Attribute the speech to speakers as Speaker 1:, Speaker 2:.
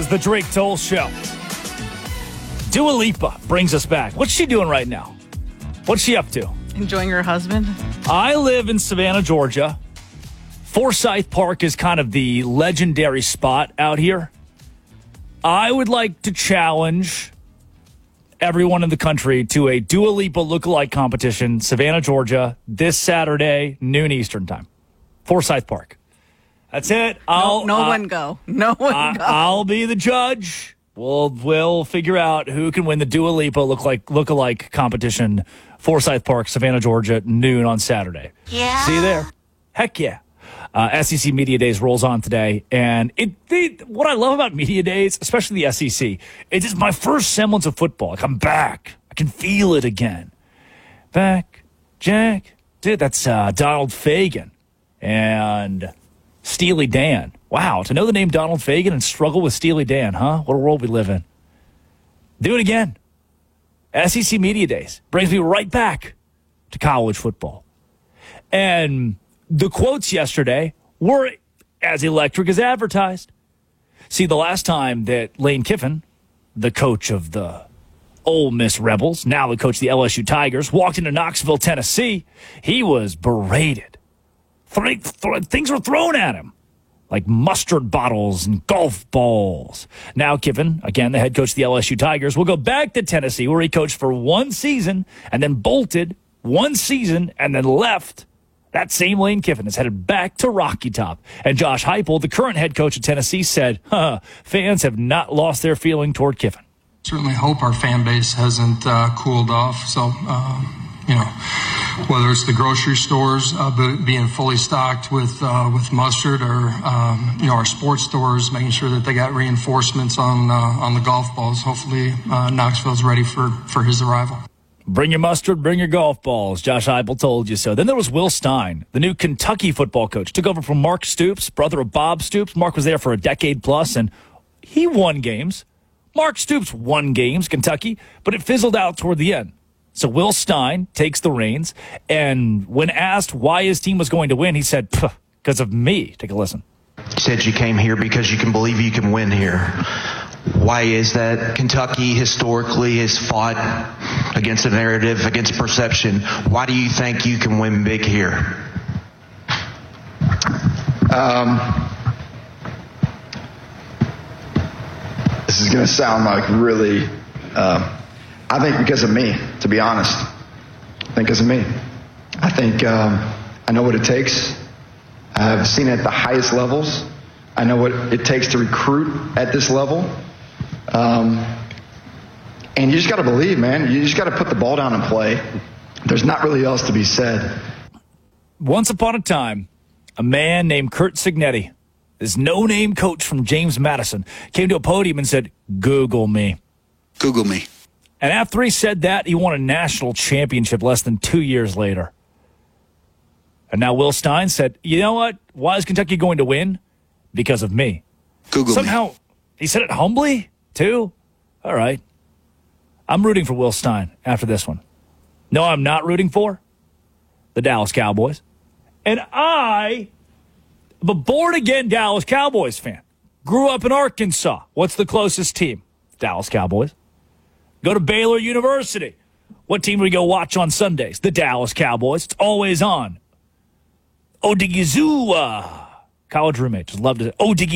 Speaker 1: is the Drake Toll Show. Dua Lipa brings us back. What's she doing right now? What's she up to?
Speaker 2: Enjoying her husband?
Speaker 1: I live in Savannah, Georgia. Forsyth Park is kind of the legendary spot out here. I would like to challenge everyone in the country to a Dua Lipa lookalike competition, Savannah, Georgia, this Saturday, noon Eastern time. Forsyth Park. That's it.
Speaker 2: No one go.
Speaker 1: I'll be the judge. We'll figure out who can win the Dua Lipa lookalike competition, Forsyth Park, Savannah, Georgia, noon on Saturday.
Speaker 3: Yeah.
Speaker 1: See you there. Heck yeah. SEC Media Days rolls on today, and what I love about Media Days, especially the SEC, it is my first semblance of football. Like, I'm back. I can feel it again. Back, Jack. Dude, that's Donald Fagen and Steely Dan. Wow, to know the name Donald Fagen and struggle with Steely Dan, huh? What a world we live in. Do it again. SEC Media Days brings me right back to college football. And the quotes yesterday were as electric as advertised. See, the last time that Lane Kiffin, the coach of the Ole Miss Rebels, now the coach of the LSU Tigers, walked into Knoxville, Tennessee, he was berated. Things were thrown at him, like mustard bottles and golf balls. Now Kiffin, again, the head coach of the LSU Tigers, will go back to Tennessee, where he coached for one season and then bolted, one season and then left. That same Lane Kiffin is headed back to Rocky Top. And Josh Heupel, the current head coach of Tennessee, said, fans have not lost their feeling toward Kiffin.
Speaker 4: Certainly hope our fan base hasn't cooled off. So, whether it's the grocery stores being fully stocked with mustard, or our sports stores making sure that they got reinforcements on the golf balls. Hopefully, Knoxville's ready for his arrival.
Speaker 1: Bring your mustard, bring your golf balls. Josh Heupel told you so. Then there was Will Stein, the new Kentucky football coach. Took over from Mark Stoops, brother of Bob Stoops. Mark was there for a decade plus, and he won games. Mark Stoops won games, Kentucky, but it fizzled out toward the end. So Will Stein takes the reins, and when asked why his team was going to win, he said, because of me. Take a listen.
Speaker 5: You said you came here because you can believe you can win here. Why is that? Kentucky historically has fought against a narrative, against perception. Why do you think you can win big here?
Speaker 6: This is going to sound like really, I think because of me, to be honest. I think because of me. I think I know what it takes. I've seen it at the highest levels. I know what it takes to recruit at this level. And you just got to believe, man. You just got to put the ball down and play. There's not really else to be said.
Speaker 1: Once upon a time, a man named Curt Cignetti, this no-name coach from James Madison, came to a podium and said, Google me.
Speaker 7: Google me.
Speaker 1: And after he said that, he won a national championship less than 2 years later. And now Will Stein said, you know what? Why is Kentucky going to win? Because of me.
Speaker 7: Google
Speaker 1: Somehow,
Speaker 7: me.
Speaker 1: He said it humbly, too? All right. I'm rooting for Will Stein after this one. No, I'm not rooting for the Dallas Cowboys. And I am a born-again Dallas Cowboys fan. Grew up in Arkansas. What's the closest team? Dallas Cowboys. Go to Baylor University. What team do we go watch on Sundays? The Dallas Cowboys. It's always on. Odigizua. College roommate. Just loved it. Odigizua.